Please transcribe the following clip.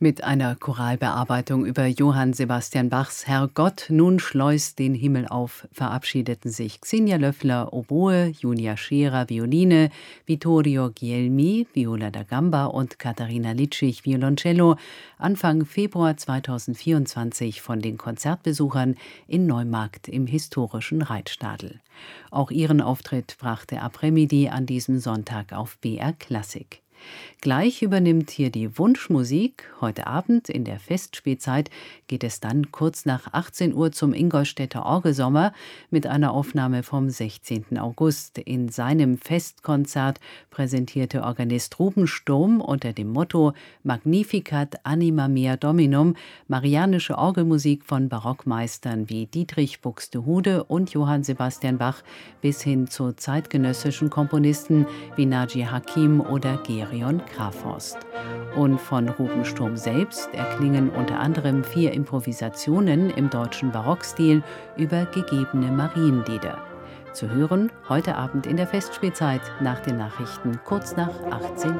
Mit einer Choralbearbeitung über Johann Sebastian Bachs Herrgott, nun schleust den Himmel auf, verabschiedeten sich Xenia Löffler, Oboe, Julia Scherer, Violine, Vittorio Guglielmi, Viola da Gamba und Katharina Litschig, Violoncello, Anfang Februar 2024 von den Konzertbesuchern in Neumarkt im historischen Reitstadel. Auch ihren Auftritt brachte Après-Midi an diesem Sonntag auf BR Klassik. Gleich übernimmt hier die Wunschmusik. Heute Abend in der Festspielzeit geht es dann kurz nach 18 Uhr zum Ingolstädter Orgelsommer mit einer Aufnahme vom 16. August. In seinem Festkonzert präsentierte Organist Ruben Sturm unter dem Motto Magnificat anima mea Dominum marianische Orgelmusik von Barockmeistern wie Dietrich Buxtehude und Johann Sebastian Bach bis hin zu zeitgenössischen Komponisten wie Naji Hakim oder Gerion Kraforst. Und von Ruben Sturm selbst erklingen unter anderem 4 Improvisationen im deutschen Barockstil über gegebene Marienlieder. Zu hören heute Abend in der Festspielzeit nach den Nachrichten kurz nach 18